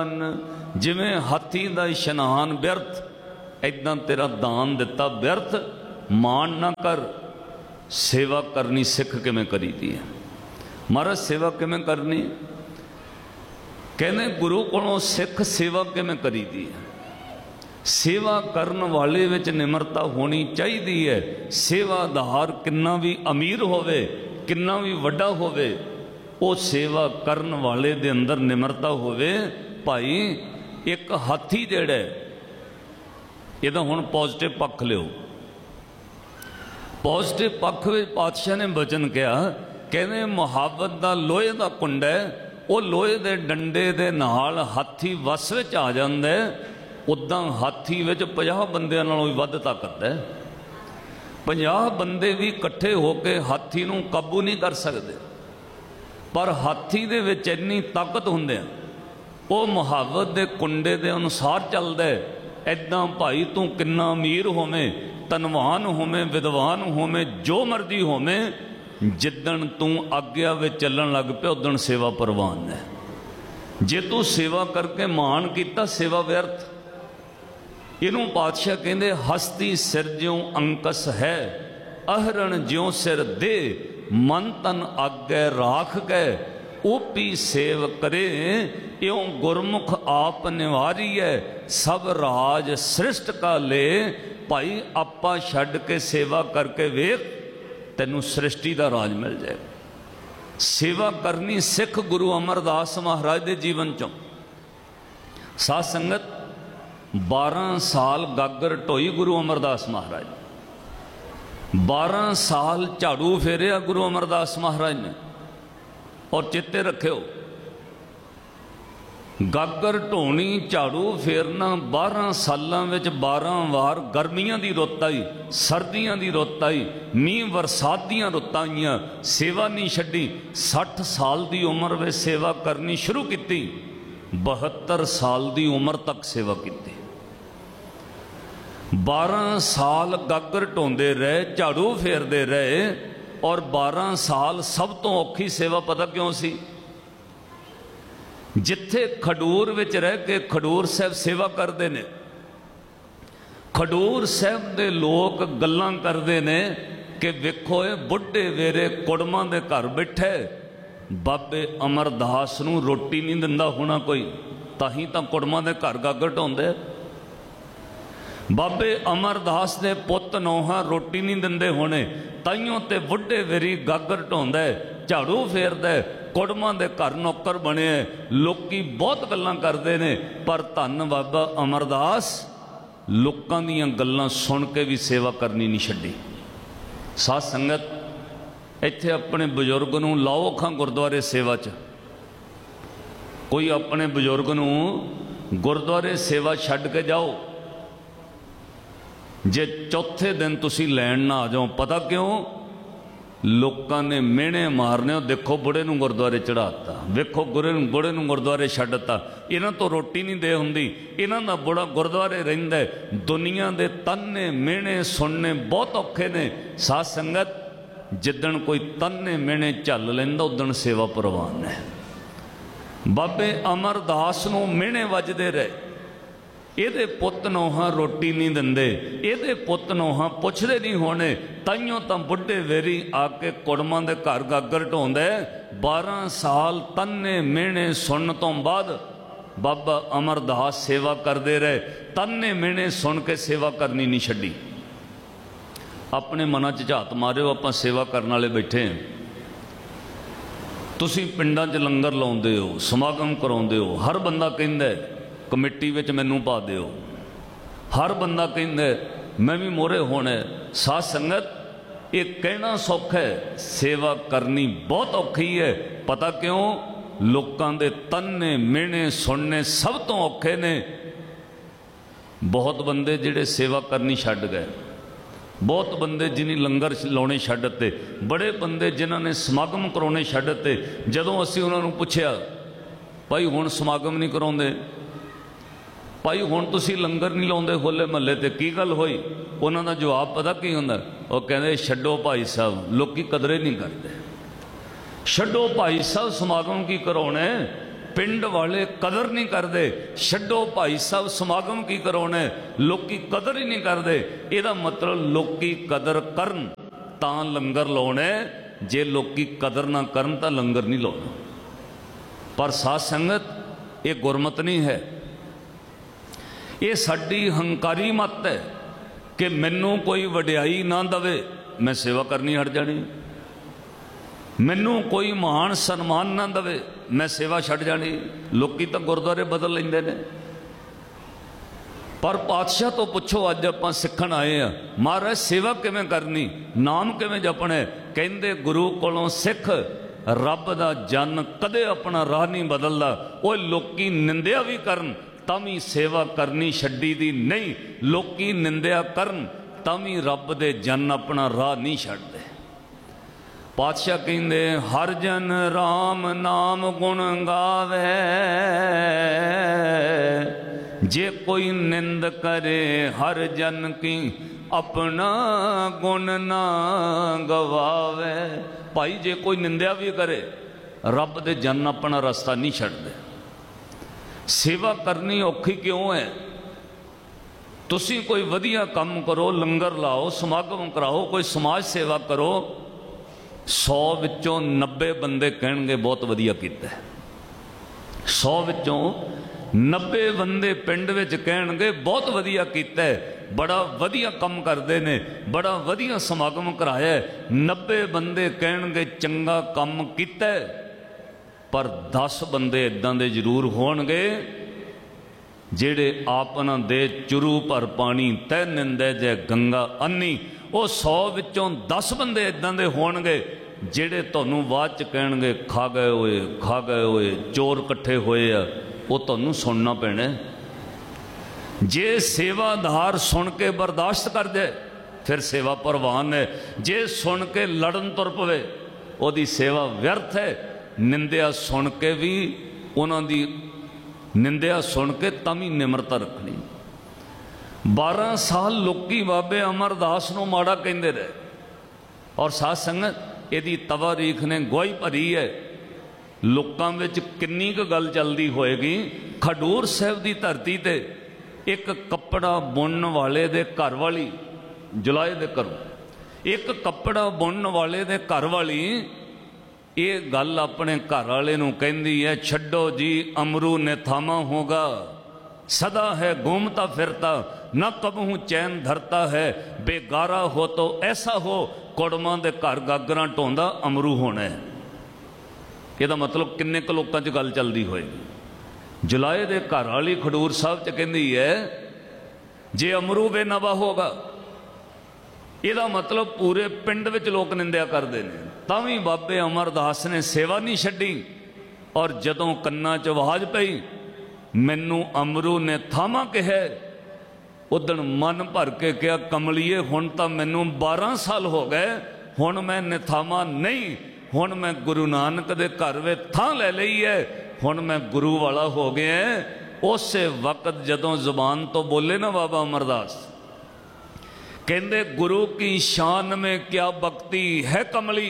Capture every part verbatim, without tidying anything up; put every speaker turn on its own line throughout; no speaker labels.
ਕਰਨ। जिवें हाथी दा इशनान व्यर्थ, इदां तेरा दान दिता व्यर्थ। मान ना कर। सेवा करनी सिख किवें करी दी है। महाराज सेवा किवें करनी? कहने गुरु कोलों सिख सेवा किवें करी दी है। सेवा करन वाले विच निमरता होनी चाहिदी है। सेवादार किन्ना भी अमीर होवे, किन्ना भी वड्डा होवे, वो सेवा करन वाले दे अंदर निमरता होवे। भाई एक हाथी जिहड़ा इहदा हुण पॉजिटिव पक्ष लिओ। पॉजिटिव पक्ष विच पातशाह ने वचन कहा, कहने मुहावत दा लोहे दा कुंड है, वो लोहे दे डंडे दे नाल हाथी वस विच आ जांदा है। उदां हाथी विच पचास बंदियां नालों भी वध ताकत है। पचास बंदे भी इकट्ठे होके हाथी नूं काबू नहीं कर सकते, पर हाथी दे विच इन्नी ताकत हुंदे वो मुहावत दे कुंडे दे अनुसार चलदा है। इदां भाई तू किन्ना अमीर होवे, धनवान होवे, विद्वान होवे, जो मर्जी होवे, जिदन तू आग्या विच चलन लग पिया उदन सेवा प्रवान है। जे तू सेवा करके मान किया सेवा व्यर्थ। इनू पातशाह कहंदे हस्ती सिर ज्यों अंकस है, अहरण ज्यों सिर दे, मन तन आगे राख गए, ओपी सेव करे, यों गुरमुख आप निवारी है, सब राज सृष्ट का ले। भाई आपा छड्ड के सेवा करके वेख, तैनू सृष्टि का राज मिल जाए। सेवा करनी सिख गुरु अमरदास महाराज के जीवन चों। साध संगत बारह साल गागर ढोई गुरु अमरदास महाराज, बारह साल झाड़ू फेरिया गुरु अमरदास महाराज ने। और चेते रखियो गागर ढोनी झाड़ू फेरना बारह सालों में बारह वार गर्मियां की रुत आई, सर्दियां की रुत आई, मीह बरसात दियां रुत आईयां, सेवा नहीं छड्डी। सठ साल की उम्र में सेवा करनी शुरू की, बहत्तर साल की उम्र तक सेवा की। बारह साल गागर ढोंदे रहे, झाड़ू फेरते रहे, और बारह साल सब तो औखी सेवा पता क्यों सी? जिथे खडूर विच रह के खडूर साहब सेवा करते ने, खडूर साहब दे लोग गल्लां करते ने कि वेखो ये बुढ़े वेरे कुड़मां दे घर बैठे, बाबे अमरदास नूं रोटी नहीं दिंदा होना कोई, ताही तां कुड़मां दे घर गागर ढोंदे। बाबे अमरदास दे पुत नौहा रोटी नहीं दिंदे होने, ताइयों ते बुढ़े वेरी गागर ढोंदा है, झाड़ू फेरदा है, कुड़मां दे घर नौकर बने। लोकी बहुत गल्लां करदे ने, पर धन बाबा अमरदास लोकां दीयां गल्लां सुन के भी सेवा करनी नहीं छड्डी। साध संगत इत्थे अपने बजुर्ग नूं लाओ खां गुरुद्वारे सेवा च। कोई अपने बजुर्ग नूं गुरुद्वारे सेवा छड्ड के जाओ, जे चौथे दिन तुसी लैण ना आ जाओ, पता क्यों? लोकां ने मेहने मारने, देखो बुढ़े नूं गुरुद्वारे चढ़ाता, वेखो गुरे बुढ़े नूं गुरुद्वारे छड्डता, इन्हां तो रोटी नहीं दे हुंदी, इन्हां दा बुढ़ा गुरुद्वारे रहिंदा है। दुनिया दे ताने मेहने सुनने बहुत औखे ने। साध संगत जिदन कोई ताने मेहने झल लैंदा उदन सेवा प्रवान है। बाबे अमरदास नूं मेहने वजदे रहे, ਇਹਦੇ ਪੁੱਤ ਨੌਹਾਂ ਰੋਟੀ नहीं ਦਿੰਦੇ, ਇਹਦੇ ਪੁੱਤ ਨੌਹਾਂ ਪੁੱਛਦੇ नहीं होने, ਤਾਈਓਂ ਤਾਂ बुढ़े वेरी आके कुड़मां दे घर गागर ढोंदा। बारह साल तन्ने मेहने सुन तो बाद बाबा अमरदास सेवा करते रहे, तन्ने मेहने सुन के सेवा करनी नहीं छड्डी। अपने मनां च झात मारिओ, आपां सेवा करन वाले बैठे हैं। तुसीं पिंडां च लंगर लाउंदे हो, समागम कराउंदे हो, हर बंदा कहंदा है कमेटी विच मैनू पा दिओ, हर बंदा कहंदा मैं भी मोहरे होना। साध संगत ये कहना सौखा है, सेवा करनी बहुत औखी है। पता क्यों? लोकां दे तन्ने मेहने सुनने सब तो औखे ने। बहुत बंदे जिहड़े सेवा करनी छड्ड गए, बहुत बंदे जिन्हें लंगर लाने छड्डते, बड़े बंदे जिन्होंने समागम कराने छड्डते। जदों असीं उन्हां नूं पुछिया भाई हुण समागम नहीं कराउंदे, भाई हुण तुसीं लंगर नहीं लाउंदे होले महल्ले ते की गल होई? उन्हां दा जवाब पता की हुंदा? वो कहंदे छड्डो भाई साहब, लोकी कदरे नहीं करते। छड्डो भाई साहब, समागम की कराउणे, पिंड वाले कदर नहीं करते। छड्डो भाई साहब समागम की कराने, लोकी कदर ही नहीं करते। इहदा मतलब लोकी कदर करन तां लंगर लाउणे, जे लोकी कदर ना करन तां लंगर नहीं लाउणा। पर साध संगत ये गुरमत नहीं है, ये साडी हंकारी मत है कि मैनू कोई वडियाई ना दवे मैं सेवा करनी हट जानी, मैनू कोई महान सन्मान ना दवे मैं सेवा छड़ जानी। लोकी तो गुरुद्वारे बदल लेंदे ने। पर पातशाह तो पुछो, अज आपां सिखण आए आ, महाराज सेवा किवें करनी, नाम किवें जपना है? कहंदे गुरु कोलों सिख, रब दा जन कदे अपना राह नहीं बदलदा। ओए लोकी निंदिया भी करन तां भी सेवा करनी छड्डी दी नहीं, लोकी निंदिया करन तां भी रब दे जन अपना राह नहीं छड्डदे। पातशाह कहंदे हर जन राम नाम गुण गावे, जे कोई निंद करे हर जन की अपना गुण ना गवावे। भाई जे कोई निंदिया भी करे रब दे जन अपना रास्ता नहीं छड्डदे। सेवा करनी औखी क्यों है? तुसी कोई वधिया काम करो, लंगर लाओ, समागम कराओ, कोई समाज सेवा करो, सौ विचों नब्बे बंदे कहणगे बहुत वधिया कीता है। सौ विचों नब्बे बंदे पिंड विच कहणगे बहुत वधिया कीता है, बड़ा वधिया काम करते ने, बड़ा वधिया समागम कराया है। नब्बे बंदे कहणगे चंगा काम कीता है, पर दस बंदे इदां दे जरूर होणगे जेड़े आपना दे चुरू पर पानी तै निंदे जै गंगा अन्नी। वो सौ विचों दस बंदे इदां दे होणगे जेड़े तुहानूं बाद च कहणगे खा गए होए खा गए होए चोर इकट्ठे होए आ, वो तुहानूं सुनना पैना। जे सेवादार सुन के बर्दाश्त कर जाए फिर सेवा प्रवान है, जे सुन के लड़न तुर पवे ओदी सेवा व्यर्थ है। निंदिया सुन के भी उन्हां दी निंदिया सुन के तभी निमरता रखनी। बारह साल लोकी बाबे अमरदास नूं माड़ा कहंदे रहे, और साध संगत इहदी तवारीख ने गवाही भरी है। लोकां विच किन्नी क गल चलदी होएगी। खडूर साहिब दी धरती ते एक कपड़ा बुनन वाले दे घर वाली, जुलाए दे घरों एक कपड़ा बुनन वाले दे घर वाली ये गल अपने घर वाले नूं कहंदी है, छड्डो जी अमरू ने थामा होगा, सदा है घूमता फिरता न कबहू चैन धरता है, बेगारा हो तो ऐसा हो कुड़मां दे घर गागरां ढोंदा अमरू होना है। ਇਹਦਾ मतलब किन्ने क लोकां च गल चलदी होएगी। जुलाए दे घर वाली खडूर साहब च कहंदी है जे अमरू बेनवा होगा, ਇਹਦਾ मतलब पूरे पिंड विच लोक निंदिया करते हैं। तावी बाबे अमरदास ने सेवा नहीं छड्डी, और जदों कन्ना च आवाज पई मैनू अमरू ने थामा कहा, उदण मन भर के कहा कमलीए हुण तां मैनू बारह साल हो गए, हुण मैं निथामा नहीं, हुण मैं गुरु नानक दे घर वे थां लै लई है, हुण मैं गुरु वाला हो गया। उस वक्त जदों जुबान तो बोले ना बाबा अमरदास, कहंदे गुरु की शान में क्या भक्ति है कमली,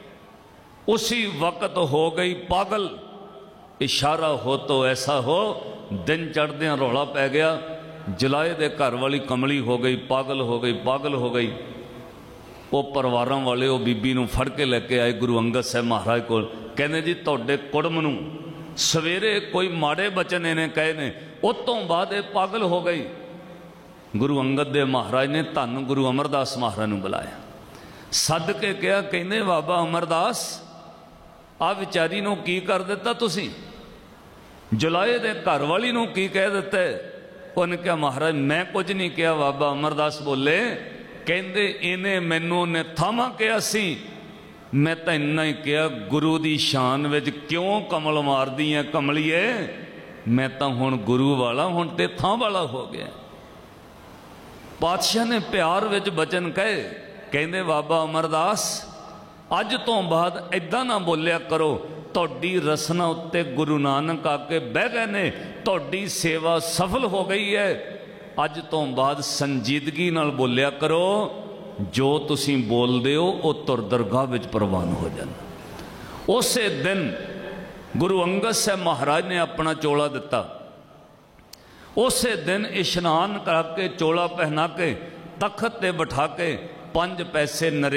उसी वक्त हो गई पागल, इशारा हो तो ऐसा हो। दिन चढ़दे रौला पै गया, जुलाए दे घर वाली कमली हो गई, पागल हो गई, पागल हो गई। वो परिवारों वाले वो बीबी नूं फड़ के लैके आए गुरु अंगद साहब महाराज को, कहने जी तुहाडे कुड़म नूं सवेरे कोई माड़े बचन इन्हें कहे ने, उस तो बाद ये पागल हो गई। गुरु अंगद देव महाराज ने धन गुरु अमरदास महाराज नूं बुलाया, सद के कहा, कहने बाबा अमरदास आ विचारी नूं की कर दिता तुसीं, जुलाए दे घर वाली नूं की कह दिता है? उन्हें कहा महाराज मैं कुछ नहीं किया। बाबा अमरदास बोले, कहंदे इन्हें मैनू ने थामा कहा सी, मैं तो इन्ना ही कहा गुरु की शान विच क्यों कमल मार दी है कमलीए, मैं तो हुण गुरु वाला हुण ते थां वाला हो गया। पातशाह ने प्यार विच बचन कहे, कहंदे बाबा अमरदास अज तो बाद इदां ना बोलिया करो, तुहाडी रसना उत्ते गुरु नानक आके बह गए ने, तुहाडी सेवा सफल हो गई है। अज तो बाद संजीदगी नाल बोलिया करो, जो तुसीं बोलदे हो वो तुर दरगाह विच प्रवान हो जाना। उस दिन गुरु अंगद साहब महाराज ने अपना चोला दिता। उस दिन इशनान करके चोला पहना के तखत ते बिठा के पंज पैसे नरे